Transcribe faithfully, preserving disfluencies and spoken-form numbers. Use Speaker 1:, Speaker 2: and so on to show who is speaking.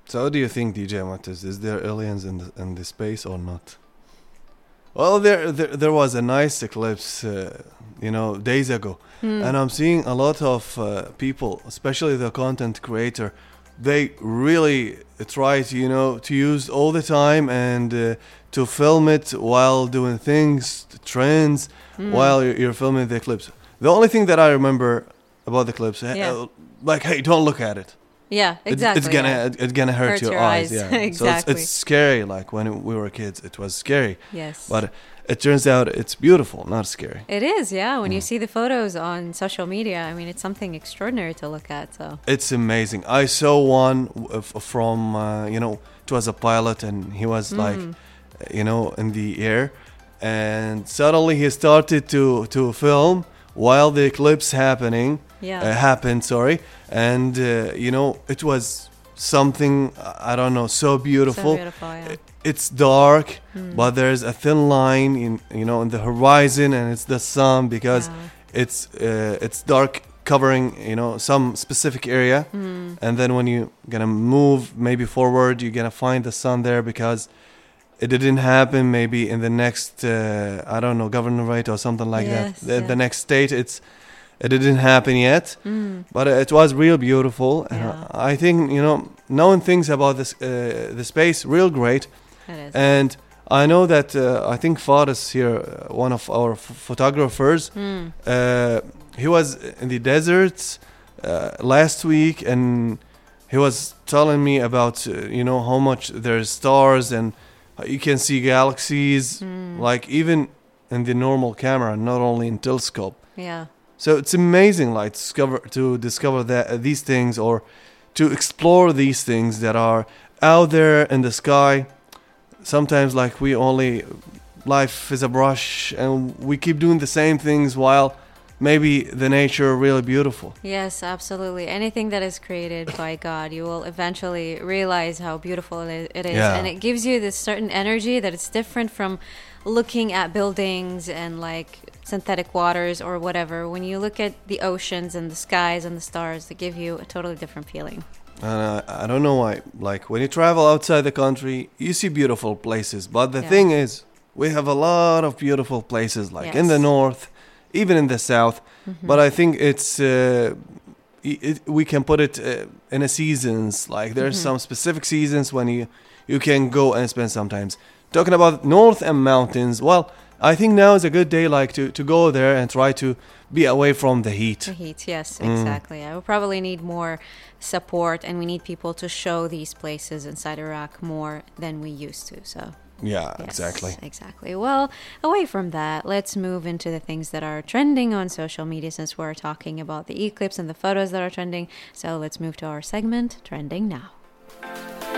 Speaker 1: So, what do you think, D J Matis? Is there aliens in the, in the space or not? Well, there, there there was a nice eclipse, uh, you know, days ago,
Speaker 2: Hmm.
Speaker 1: and I'm seeing a lot of uh, people, especially the content creator. They really try to, you know, to use all the time and uh, to film it while doing things, trends,
Speaker 2: Hmm.
Speaker 1: while you're, you're filming the eclipse. The only thing that I remember about the eclipse, uh,
Speaker 2: Yeah.
Speaker 1: like, hey, don't look at it.
Speaker 2: Yeah,
Speaker 1: It-
Speaker 2: exactly.
Speaker 1: it's gonna
Speaker 2: yeah.
Speaker 1: it, it's gonna hurt,
Speaker 2: Hurt
Speaker 1: your,
Speaker 2: your
Speaker 1: eyes.
Speaker 2: eyes.
Speaker 1: Yeah, So
Speaker 2: Exactly.
Speaker 1: it's, it's scary. Like when we were kids, it was scary.
Speaker 2: Yes.
Speaker 1: But it turns out it's beautiful, not scary.
Speaker 2: It is, yeah. When
Speaker 1: Mm.
Speaker 2: you see the photos on social media, I mean, it's something extraordinary to look at. So,
Speaker 1: It's amazing. I saw one w- f- from uh, you know, it was a pilot and he was like,
Speaker 2: Mm.
Speaker 1: you know, in the air, and suddenly he started to to film while the eclipse happening
Speaker 2: yeah.
Speaker 1: uh, happened. Sorry, and uh, you know, it was something I don't know, so beautiful.
Speaker 2: So beautiful, yeah.
Speaker 1: It- It's dark,
Speaker 2: Mm.
Speaker 1: but there's a thin line in, you know, in the horizon, and it's the sun because
Speaker 2: Yeah.
Speaker 1: it's uh, it's dark, covering, you know, some specific area,
Speaker 2: Mm.
Speaker 1: and then when you gonna move maybe forward, you're gonna find the sun there because it didn't happen maybe in the next uh, I don't know, governorate or something like
Speaker 2: Yes,
Speaker 1: that. The,
Speaker 2: yeah.
Speaker 1: the next state, it's it didn't happen yet,
Speaker 2: Mm.
Speaker 1: but it was real beautiful. And
Speaker 2: Yeah.
Speaker 1: I think, you know, knowing things about this uh, the space, real great.
Speaker 2: It is.
Speaker 1: And I know that uh, I think Faris here, uh, one of our f- photographers,
Speaker 2: Mm.
Speaker 1: uh, he was in the deserts uh, last week, and he was telling me about uh, you know, how much there's stars and you can see galaxies,
Speaker 2: Mm.
Speaker 1: like even in the normal camera, not only in telescope.
Speaker 2: Yeah.
Speaker 1: So it's amazing, like to discover to discover that uh, these things, or to explore these things that are out there in the sky. Sometimes, like, we only life is a brush, and we keep doing the same things while maybe the nature really beautiful.
Speaker 2: Yes, absolutely. Anything that is created by God, you will eventually realize how beautiful it is, it is.
Speaker 1: Yeah.
Speaker 2: And it gives you this certain energy that it's different from looking at buildings and like synthetic waters or whatever. When you look at the oceans and the skies and the stars, they give you a totally different feeling.
Speaker 1: And I, I don't know why. Like, when you travel outside the country, you see beautiful places. But the
Speaker 2: Yeah.
Speaker 1: thing is, we have a lot of beautiful places, like in the
Speaker 2: Yes.
Speaker 1: north, even in the south.
Speaker 2: Mhm.
Speaker 1: But I think it's uh, i- it, we can put it uh, in a seasons. Like, there's
Speaker 2: Mhm.
Speaker 1: some specific seasons when you you can go and spend some times. Talking about north and mountains, well, I think now is a good day, like, to to go there and try to be away from the heat.
Speaker 2: The heat, yes,
Speaker 1: Mm.
Speaker 2: exactly. I will probably need more support, and we need people to show these places inside Iraq more than we used to. So,
Speaker 1: Yeah,
Speaker 2: yes,
Speaker 1: exactly.
Speaker 2: exactly. Well, away from that, let's move into the things that are trending on social media since we're talking about the eclipse and the photos that are trending. So, let's move to our segment, Trending Now.